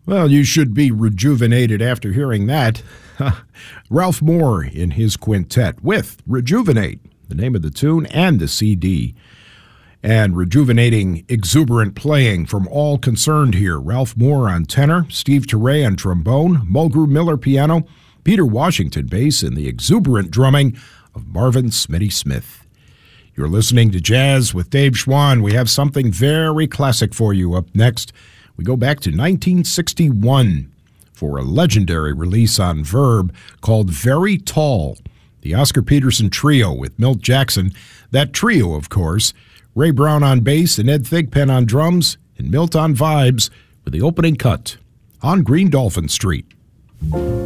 Well, you should be rejuvenated after hearing that. Ralph Moore in his quintet with Rejuvenate, the name of the tune and the CD. And rejuvenating, exuberant playing from all concerned here. Ralph Moore on tenor, Steve Teray on trombone, Mulgrew Miller piano, Peter Washington bass, and the exuberant drumming of Marvin Smitty Smith. You're listening to Jazz with Dave Schwann. We have something very classic for you up next. We go back to 1961 for a legendary release on Verb called Very Tall, the Oscar Peterson Trio with Milt Jackson. That trio, of course, Ray Brown on bass and Ed Thigpen on drums, and Milt on vibes with the opening cut on Green Dolphin Street.